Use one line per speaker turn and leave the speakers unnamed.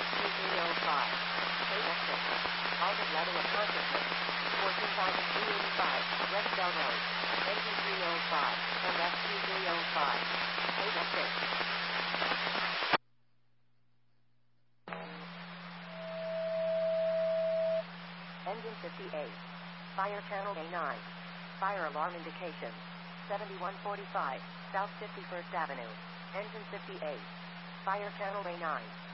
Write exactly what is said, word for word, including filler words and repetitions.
two three oh five. State exit. Target level of consciousness. fourteen thousand three hundred eighty-five. West Bell Road. Engine three oh five. M F two three oh five. State exit. Engine fifty-eight. Fire channel A nine. Fire alarm indication. seventy-one forty-five. South fifty-first Avenue. Engine fifty-eight. Fire channel A nine.